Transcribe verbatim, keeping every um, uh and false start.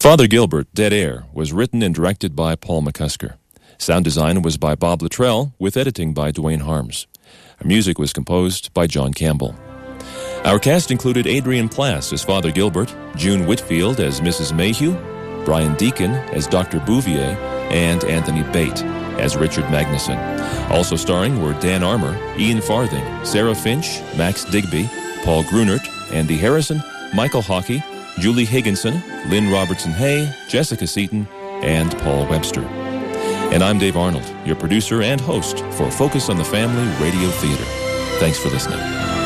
Father Gilbert, Dead Air, was written and directed by Paul McCusker. Sound design was by Bob Luttrell, with editing by Dwayne Harms. Our music was composed by John Campbell. Our cast included Adrian Plass as Father Gilbert, June Whitfield as Missus Mayhew, Brian Deacon as Doctor Bouvier, and Anthony Bate as Richard Magnuson. Also starring were Dan Armour, Ian Farthing, Sarah Finch, Max Digby, Paul Grunert, Andy Harrison, Michael Hockey, Julie Higginson, Lynn Robertson-Hay, Jessica Seaton, and Paul Webster. And I'm Dave Arnold, your producer and host for Focus on the Family Radio Theater. Thanks for listening.